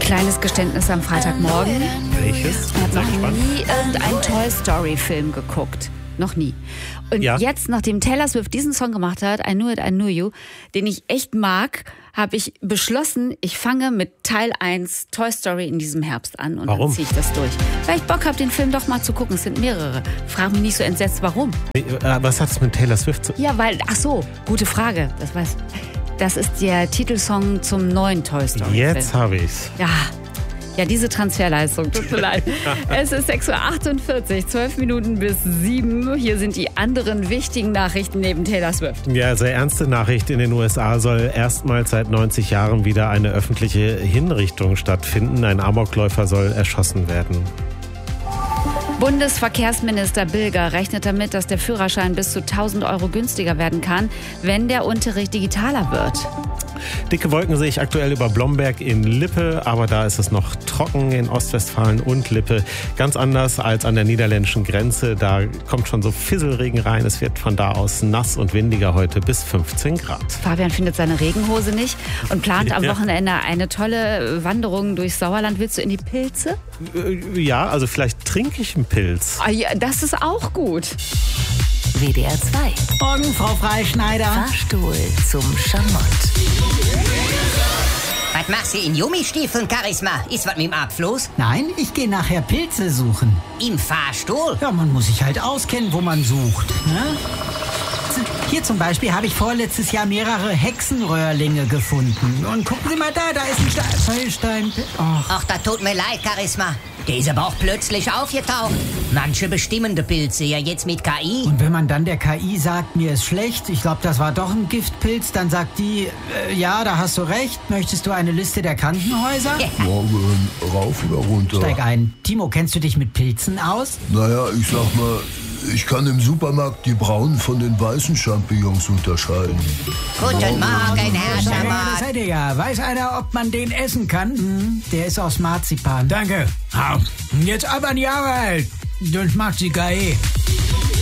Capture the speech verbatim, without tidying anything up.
Kleines Geständnis am Freitagmorgen. Welches? Er hat Sehr noch gespannt. nie irgendeinen Toy Story Film geguckt. Noch nie. Und Ja. jetzt, nachdem Taylor Swift diesen Song gemacht hat, I Knew It, I Knew You, den ich echt mag, habe ich beschlossen, ich fange mit Teil eins Toy Story in diesem Herbst an und Warum? dann ziehe ich das durch. Weil ich Bock habe, den Film doch mal zu gucken. Es sind mehrere. Frag mich nicht so entsetzt, warum. Äh, Was hat es mit Taylor Swift zu tun? Ja, weil, ach so, gute Frage. Das weiß, das ist der Titelsong zum neuen Toy Story Film. Jetzt habe ich's. Ja. Ja, diese Transferleistung, tut mir leid. Es ist sechs Uhr achtundvierzig, zwölf Minuten bis sieben. Hier sind die anderen wichtigen Nachrichten neben Taylor Swift. Ja, sehr ernste Nachricht. In den U S A soll erstmals seit neunzig Jahren wieder eine öffentliche Hinrichtung stattfinden. Ein Amokläufer soll erschossen werden. Bundesverkehrsminister Bilger rechnet damit, dass der Führerschein bis zu tausend Euro günstiger werden kann, wenn der Unterricht digitaler wird. Dicke Wolken sehe ich aktuell über Blomberg in Lippe, aber da ist es noch trocken in Ostwestfalen und Lippe. Ganz anders als an der niederländischen Grenze. Da kommt schon so Fisselregen rein. Es wird von da aus nass und windiger heute bis fünfzehn Grad. Fabian findet seine Regenhose nicht und plant am Ja. Wochenende eine tolle Wanderung durchs Sauerland. Willst du in die Pilze? Äh, Ja, also vielleicht trinke ich einen Pilz. Ah, ja, das ist auch gut. W D R zwei. Morgen, Frau Freischneider. Fahrstuhl zum Schamott. Was machst du in Gummistiefeln, Charisma? Ist was mit dem Abfluss? Nein, ich gehe nachher Pilze suchen. Im Fahrstuhl? Ja, man muss sich halt auskennen, wo man sucht. Ne? Hier zum Beispiel habe ich vorletztes Jahr mehrere Hexenröhrlinge gefunden. Und gucken Sie mal da, da ist ein Ste- Feuerstein. Och. Ach, das tut mir leid, Charisma. Der ist aber auch plötzlich aufgetaucht. Manche bestimmende Pilze ja jetzt mit K I. Und wenn man dann der K I sagt, mir ist schlecht, ich glaube, das war doch ein Giftpilz, dann sagt die, äh, ja, da hast du recht, möchtest du eine Liste der Krankenhäuser? Ja. Morgen, rauf oder runter? Steig ein. Timo, kennst du dich mit Pilzen aus? Naja, ich sag mal, ich kann im Supermarkt die braunen von den weißen Champignons unterscheiden. Guten Morgen, Herr Ja, das Schamott. seid ihr ja. Weiß einer, ob man den essen kann? Hm, der ist aus Marzipan. Danke. Jetzt aber ein Jahre alt. Das macht sie geil.